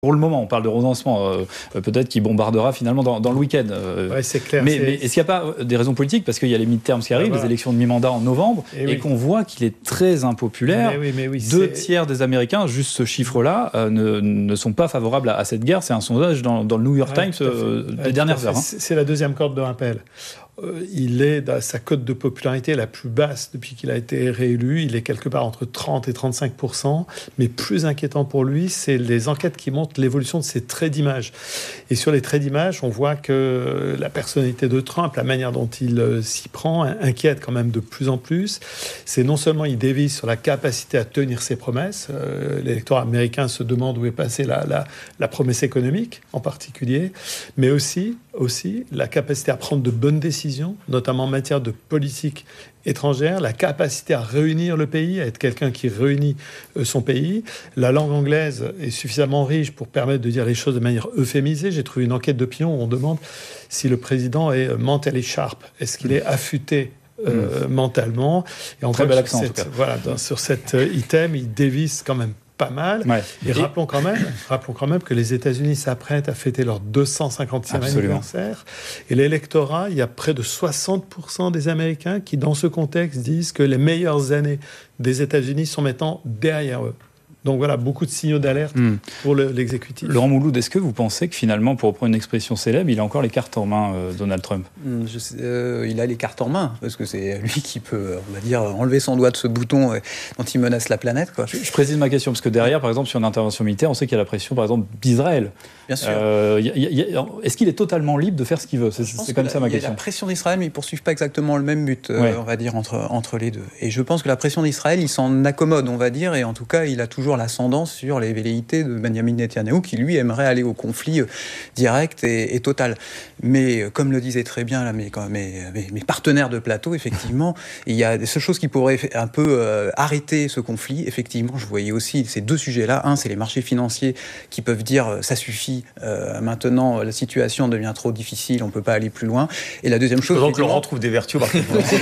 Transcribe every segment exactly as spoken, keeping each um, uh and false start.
Pour le moment, on parle de renoncement, euh, peut-être qu'il bombardera finalement dans, dans le week-end. Euh, ouais, c'est clair. Mais, c'est... mais est-ce qu'il n'y a pas des raisons politiques? Parce qu'il y a les midterms qui arrivent, ah, voilà. les élections de mi-mandat en novembre, et, et oui. qu'on voit qu'il est très impopulaire. Mais oui, mais oui, Deux c'est... tiers des Américains, juste ce chiffre-là, euh, ne, ne sont pas favorables à, à cette guerre. C'est un sondage dans, dans le New York ouais, Times euh, des ouais, dernières heures. Hein. C'est, c'est la deuxième corde de rappel. Il est à sa cote de popularité la plus basse depuis qu'il a été réélu. Il est quelque part entre trente et trente-cinq pour cent. Mais plus inquiétant pour lui, c'est les enquêtes qui montrent l'évolution de ses traits d'image. Et sur les traits d'image, on voit que la personnalité de Trump, la manière dont il s'y prend, inquiète quand même de plus en plus. C'est non seulement il dévise sur la capacité à tenir ses promesses. Euh, l'électorat américain se demande où est passée la, la, la promesse économique en particulier. Mais aussi, aussi la capacité à prendre de bonnes décisions, notamment en matière de politique étrangère, la capacité à réunir le pays, à être quelqu'un qui réunit son pays. La langue anglaise est suffisamment riche pour permettre de dire les choses de manière euphémisée. J'ai trouvé une enquête d'opinion où on demande si le président est mentally sharp. Est-ce qu'il est affûté euh, mmh. mentalement? Et en Très bel accent, cette, en tout cas. Voilà, dans, sur cet item, il dévisse quand même pas mal. Ouais. Et, et rappelons quand même, rappelons quand même que les États-Unis s'apprêtent à fêter leur deux cent cinquantième anniversaire. Et l'électorat, il y a près de soixante pour cent des Américains qui, dans ce contexte, disent que les meilleures années des États-Unis sont maintenant derrière eux. Donc voilà, beaucoup de signaux d'alerte mmh. pour le, l'exécutif. Laurent Mouloud, est-ce que vous pensez que finalement, pour reprendre une expression célèbre, il a encore les cartes en main, euh, Donald Trump? mmh, je sais, euh, Il a les cartes en main, parce que c'est lui qui peut, on va dire, enlever son doigt de ce bouton euh, dont il menace la planète, quoi. Je, je précise ma question, parce que derrière, par exemple, sur une intervention militaire, on sait qu'il y a la pression, par exemple, d'Israël. Bien sûr. Euh, y a, y a, est-ce qu'il est totalement libre de faire ce qu'il veut? C'est, c'est comme ça ma question. Il y a la pression d'Israël, mais ils ne poursuivent pas exactement le même but, euh, ouais. on va dire, entre, entre les deux. Et je pense que la pression d'Israël, il s'en accommode, on va dire, et en tout cas, il a toujours l'ascendance sur les velléités de Benjamin Netanyahou, qui lui aimerait aller au conflit direct et, et total. Mais comme le disaient très bien là, mes, mes, mes partenaires de plateau, effectivement, il y a des choses qui pourraient un peu euh, arrêter ce conflit. Effectivement, je voyais aussi ces deux sujets-là. Un, c'est les marchés financiers qui peuvent dire euh, ça suffit, euh, maintenant la situation devient trop difficile, on ne peut pas aller plus loin. Et la deuxième chose... Donc Laurent trouve des vertus. Ça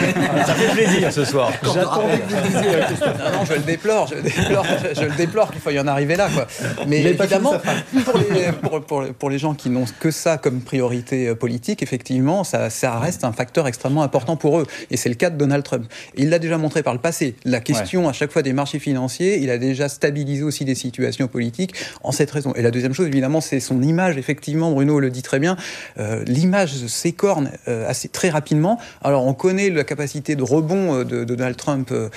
fait plaisir ce soir. J'attendais que vous le disiez. Non, non, je le déplore, je le déplore, je, je le déplore qu'il faut y en arriver là, quoi. Mais, Mais évidemment, pour les, pour, pour, pour les gens qui n'ont que ça comme priorité politique, effectivement, ça, ça reste un facteur extrêmement important pour eux. Et c'est le cas de Donald Trump. Et il l'a déjà montré par le passé. La question, ouais. à chaque fois, des marchés financiers, il a déjà stabilisé aussi des situations politiques en cette raison. Et la deuxième chose, évidemment, c'est son image. Effectivement, Bruno le dit très bien, euh, l'image s'écorne euh, assez, très rapidement. Alors, on connaît la capacité de rebond de, de Donald Trump euh,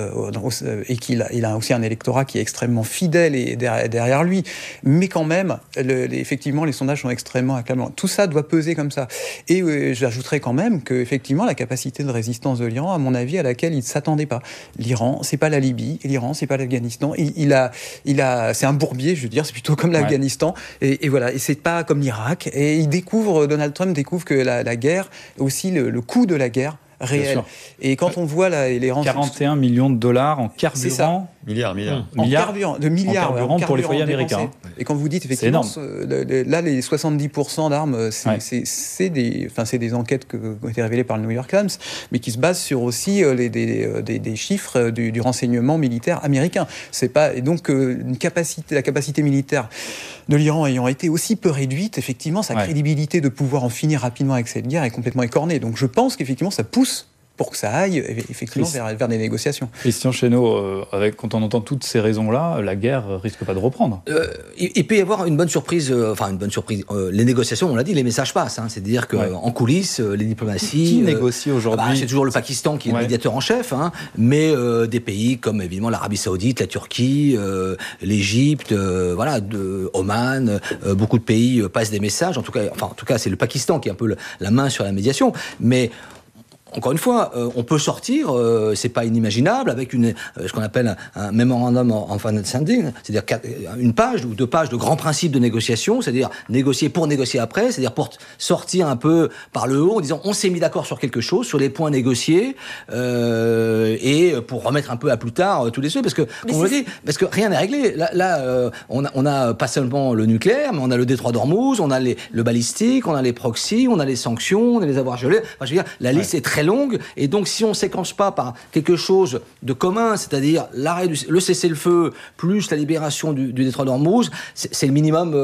euh, et qu'il a, il a aussi un électorat qui est extrêmement fidèle et derrière, derrière lui. Mais quand même, le, les, effectivement, les sondages sont extrêmement acclamants. Tout ça doit peser comme ça. Et euh, j'ajouterais quand même que, effectivement, la capacité de résistance de l'Iran, à mon avis, à laquelle il ne s'attendait pas. L'Iran, c'est pas la Libye, l'Iran, c'est pas l'Afghanistan. Il, il a, il a, c'est un bourbier, je veux dire, c'est plutôt comme l'Afghanistan. Ouais. Et, et voilà, et c'est pas comme l'Irak. Et il découvre, Donald Trump découvre que la, la guerre, aussi le, le coût de la guerre, réel. Et quand on voit là, les rangs... quarante et un millions de dollars en carburant. Milliards, milliards. En milliards, carburant, de milliards. En carburant, ouais, en pour les foyers américains. Et quand vous dites, effectivement, ce, là, les soixante-dix pour cent d'armes, c'est, ouais. c'est, c'est, des, enfin, c'est des enquêtes qui ont été révélées par le New York Times, mais qui se basent sur aussi les, des, des, des chiffres du, du renseignement militaire américain. C'est pas, et donc, une capacité, la capacité militaire de l'Iran ayant été aussi peu réduite, effectivement, sa ouais. crédibilité de pouvoir en finir rapidement avec cette guerre est complètement écornée. Donc, je pense qu'effectivement, ça pousse pour que ça aille effectivement vers, vers des négociations. Christian Chesneau, euh, avec, quand on entend toutes ces raisons-là, la guerre risque pas de reprendre. Euh, il, il peut y avoir une bonne surprise, euh, enfin une bonne surprise. Euh, les négociations, on l'a dit, les messages passent. Hein, c'est-à-dire qu'en ouais. coulisses, euh, les diplomaties... Qui négocie aujourd'hui bah, c'est toujours le Pakistan qui est ouais. le médiateur en chef, hein, mais euh, des pays comme évidemment l'Arabie Saoudite, la Turquie, euh, l'Égypte, euh, voilà, de, Oman, euh, beaucoup de pays euh, passent des messages. En tout cas, enfin, en tout cas, c'est le Pakistan qui a un peu le, la main sur la médiation, mais encore une fois, euh, on peut sortir, euh, c'est pas inimaginable, avec une, euh, ce qu'on appelle un, un memorandum of understanding, c'est-à-dire une page ou deux pages de grands principes de négociation, c'est-à-dire négocier pour négocier après, c'est-à-dire pour sortir un peu par le haut en disant on s'est mis d'accord sur quelque chose, sur les points négociés, euh, et pour remettre un peu à plus tard euh, tous les sujets, parce que, comme on le dit, parce que rien n'est réglé. Là, là euh, on, a, on a pas seulement le nucléaire, mais on a le détroit d'Ormuz, on a les, le balistique, on a les proxys, on a les sanctions, on a les avoirs gelés. Enfin, je veux dire, la liste ouais. est très longue. Et donc, si on ne séquence pas par quelque chose de commun, c'est-à-dire l'arrêt du, le cessez-le-feu plus la libération du, du détroit d'Ormuz, c'est, c'est le minimum